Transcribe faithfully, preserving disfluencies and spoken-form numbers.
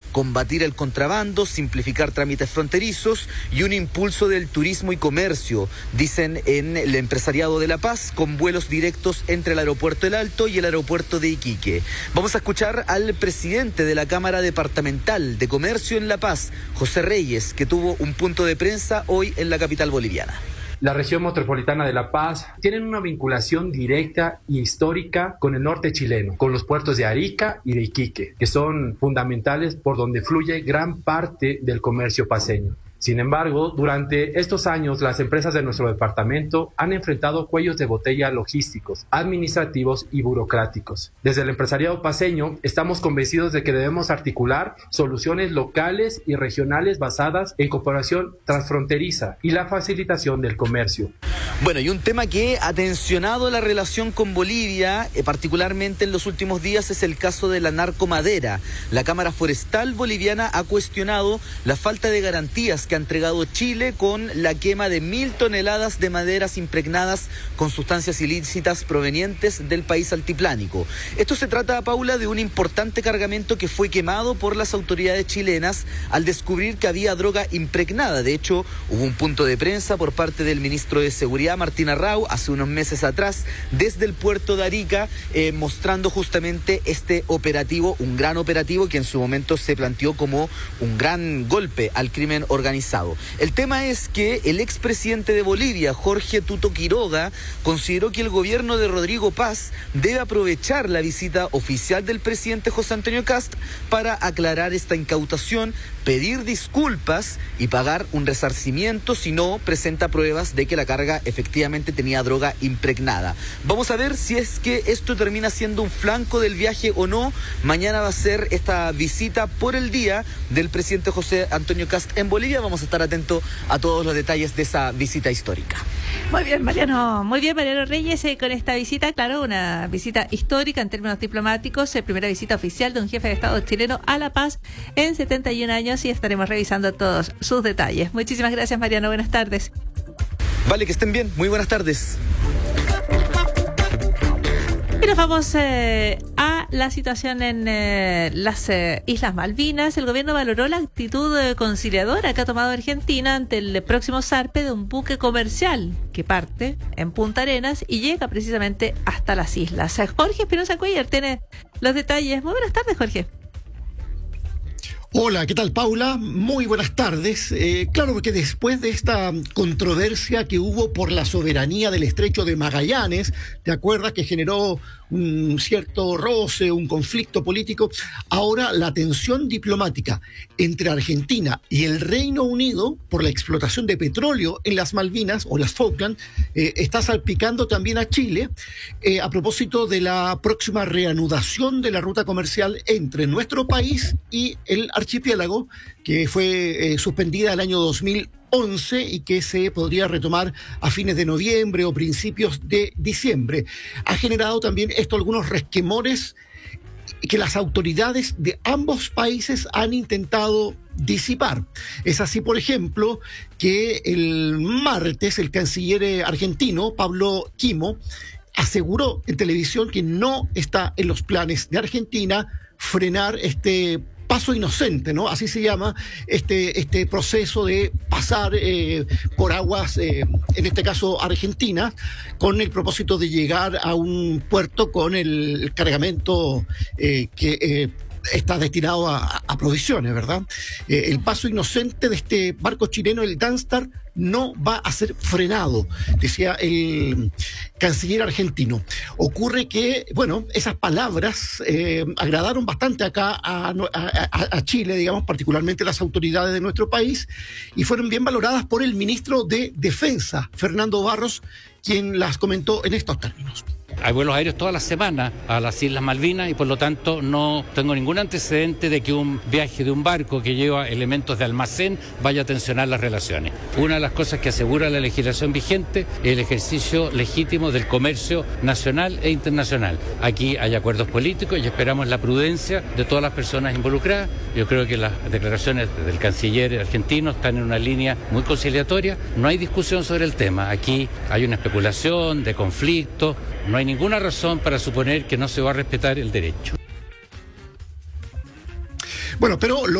combatir el contrabando, simplificar trámites fronterizos y un impulso del turismo y comercio, dicen en el empresariado de La Paz, con vuelos directos entre el aeropuerto El Alto y el aeropuerto de Iquique. Vamos a escuchar al presidente de la Cámara Departamental de Comercio en La Paz, José Reyes, que tuvo un punto de prensa hoy en la capital boliviana. La región metropolitana de La Paz tiene una vinculación directa y histórica con el norte chileno, con los puertos de Arica y de Iquique, que son fundamentales por donde fluye gran parte del comercio paceño. Sin embargo, durante estos años, las empresas de nuestro departamento han enfrentado cuellos de botella logísticos, administrativos y burocráticos. Desde el empresariado paceño, estamos convencidos de que debemos articular soluciones locales y regionales basadas en cooperación transfronteriza y la facilitación del comercio. Bueno, y un tema que ha tensionado la relación con Bolivia, eh, particularmente en los últimos días, es el caso de la narcomadera. La Cámara Forestal Boliviana ha cuestionado la falta de garantías que ha entregado Chile con la quema de mil toneladas de maderas impregnadas con sustancias ilícitas provenientes del país altiplánico. Esto se trata, Paula, de un importante cargamento que fue quemado por las autoridades chilenas al descubrir que había droga impregnada. De hecho, hubo un punto de prensa por parte del ministro de Seguridad, Martín Arrau, hace unos meses atrás, desde el puerto de Arica, eh, mostrando justamente este operativo, un gran operativo que en su momento se planteó como un gran golpe al crimen organizado. El tema es que el expresidente de Bolivia, Jorge Tuto Quiroga, consideró que el gobierno de Rodrigo Paz debe aprovechar la visita oficial del presidente José Antonio Kast para aclarar esta incautación, pedir disculpas y pagar un resarcimiento si no presenta pruebas de que la carga efectivamente tenía droga impregnada. Vamos a ver si es que esto termina siendo un flanco del viaje o no. Mañana va a ser esta visita por el día del presidente José Antonio Kast en Bolivia. Vamos a estar atentos a todos los detalles de esa visita histórica. Muy bien, Mariano. Muy bien, Mariano Reyes, eh, con esta visita, claro, una visita histórica en términos diplomáticos, eh, primera visita oficial de un jefe de Estado chileno a La Paz en setenta y un años, y estaremos revisando todos sus detalles. Muchísimas gracias, Mariano. Buenas tardes. Vale, que estén bien. Muy buenas tardes. Y nos vamos eh, a la situación en eh, las eh, Islas Malvinas. El gobierno valoró la actitud eh, conciliadora que ha tomado Argentina ante el próximo zarpe de un buque comercial que parte en Punta Arenas y llega precisamente hasta las islas. Jorge Espinosa Cuellar tiene los detalles. Muy buenas tardes, Jorge. Hola, ¿qué tal, Paula? Muy buenas tardes. Eh, claro, porque después de esta controversia que hubo por la soberanía del Estrecho de Magallanes, ¿te acuerdas que generó un cierto roce, un conflicto político? Ahora la tensión diplomática entre Argentina y el Reino Unido por la explotación de petróleo en las Malvinas o las Falkland eh, está salpicando también a Chile eh, a propósito de la próxima reanudación de la ruta comercial entre nuestro país y el archipiélago, que fue eh, suspendida el año dos mil once y que se podría retomar a fines de noviembre o principios de diciembre. Ha generado también esto algunos resquemores que las autoridades de ambos países han intentado disipar. Es así, por ejemplo, que el martes el canciller argentino, Pablo Quimo, aseguró en televisión que no está en los planes de Argentina frenar este paso inocente, ¿no? Así se llama este, este proceso de pasar eh, por aguas, eh, en este caso Argentina, con el propósito de llegar a un puerto con el cargamento eh, que eh, está destinado a, a provisiones, ¿verdad? Eh, el paso inocente de este barco chileno, el Danstar, no va a ser frenado, decía el canciller argentino. Ocurre que, bueno, esas palabras eh, agradaron bastante acá a, a, a Chile, digamos, particularmente las autoridades de nuestro país, y fueron bien valoradas por el ministro de Defensa, Fernando Barros, quien las comentó en estos términos. Hay vuelos aéreos todas las semanas a las Islas Malvinas y por lo tanto no tengo ningún antecedente de que un viaje de un barco que lleva elementos de almacén vaya a tensionar las relaciones. Una de las cosas que asegura la legislación vigente es el ejercicio legítimo del comercio nacional e internacional. Aquí hay acuerdos políticos y esperamos la prudencia de todas las personas involucradas. Yo creo que las declaraciones del canciller argentino están en una línea muy conciliatoria. No hay discusión sobre el tema. Aquí hay una especulación de conflicto. No hay ninguna razón para suponer que no se va a respetar el derecho. Bueno, pero